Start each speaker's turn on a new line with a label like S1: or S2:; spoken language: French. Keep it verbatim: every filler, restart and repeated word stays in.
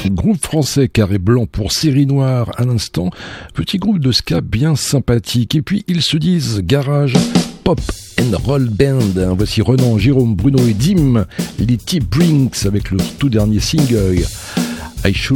S1: Groupe français Carré Blanc pour Série Noire à l'instant. Petit groupe de ska bien sympathique. Et puis ils se disent garage, pop and roll band. Voici Renan, Jérôme, Bruno et Dim, les T-Brinks avec le tout dernier single I Should